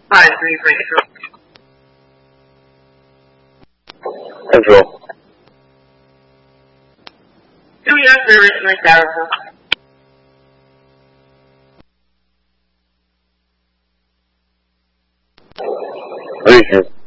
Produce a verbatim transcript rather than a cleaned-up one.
Five, three, three, control. Control. Two years service, North Tower. Receive.